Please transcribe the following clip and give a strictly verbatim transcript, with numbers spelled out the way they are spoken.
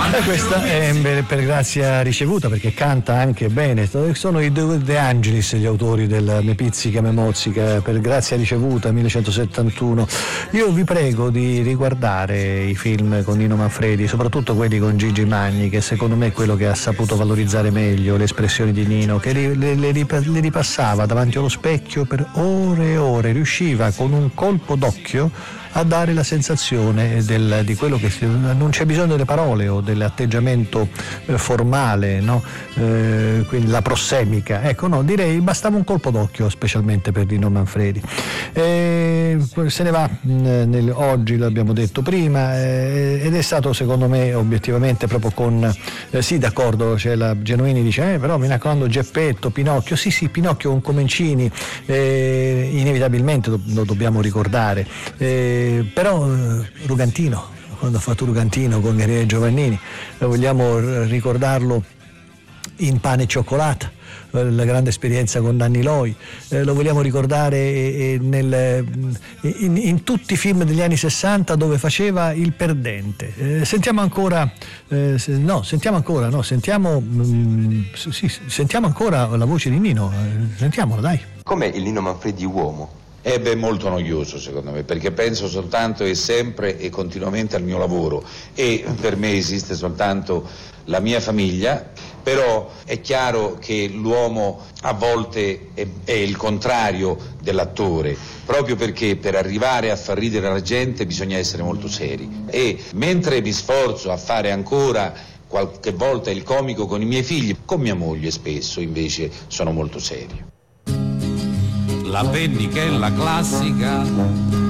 E questa è per grazia ricevuta, perché canta anche bene. Sono i De Angelis gli autori del Me pizzica me mozzica, per grazia ricevuta millenovecentosettantuno. Io vi prego di riguardare i film con Nino Manfredi, soprattutto quelli con Gigi Magni, che secondo me è quello che ha saputo valorizzare meglio le espressioni di Nino, che le, le, le ripassava davanti allo specchio per ore e ore, riusciva con un colpo d'occhio a dare la sensazione del, di quello che si, non c'è bisogno delle parole o dell'atteggiamento eh, formale, no? Eh, quindi la prossemica, ecco, no, direi bastava un colpo d'occhio, specialmente per Nino Manfredi. Eh, se ne va mh, nel, oggi, l'abbiamo detto prima, eh, ed è stato secondo me obiettivamente proprio con eh, sì, d'accordo, cioè la Genuini dice eh, però mi raccomando Geppetto, Pinocchio, sì sì, Pinocchio con Comencini eh, inevitabilmente lo, lo dobbiamo ricordare, eh, però Rugantino, quando ha fatto Rugantino con Gabriele Giovannini, vogliamo ricordarlo in Pane e cioccolata, la grande esperienza con Danny Loi, eh, lo vogliamo ricordare eh, nel, in, in tutti i film degli anni sessanta dove faceva il perdente. Eh, sentiamo ancora, eh, se, no, sentiamo ancora, no, sentiamo, mh, sì, sentiamo ancora la voce di Nino, eh, sentiamola, dai. Com'è il Nino Manfredi uomo? Eh beh, molto noioso secondo me, perché penso soltanto e sempre e continuamente al mio lavoro, e per me esiste soltanto la mia famiglia. Però è chiaro che l'uomo a volte è, è il contrario dell'attore, proprio perché per arrivare a far ridere la gente bisogna essere molto seri, e mentre mi sforzo a fare ancora qualche volta il comico con i miei figli, con mia moglie spesso invece sono molto serio. La pennichella classica